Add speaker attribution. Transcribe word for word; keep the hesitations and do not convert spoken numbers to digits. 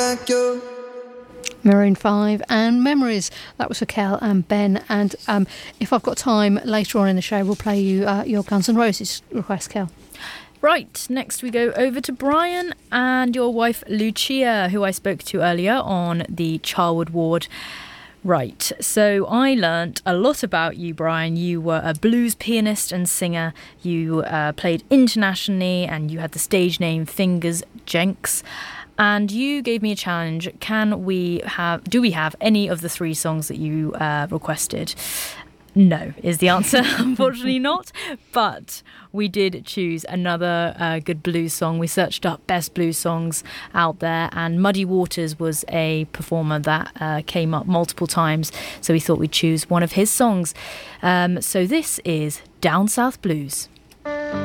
Speaker 1: like you.
Speaker 2: Maroon five and Memories. That was for Kel and Ben. And um, if I've got time later on in the show, we'll play you uh, your Guns N' Roses request, Kel.
Speaker 3: Right, next we go over to Brian and your wife Lucia, who I spoke to earlier on the Charwood Ward. Right, so I learnt a lot about you, Brian. You were a blues pianist and singer. You uh, played internationally and you had the stage name Fingers Jenks. And you gave me a challenge. Can we have, do we have any of the three songs that you uh, requested? No, is the answer. Unfortunately not. But we did choose another uh, good blues song. We searched up best blues songs out there, and Muddy Waters was a performer that uh, came up multiple times. So we thought we'd choose one of his songs. Um, so this is Down South Blues.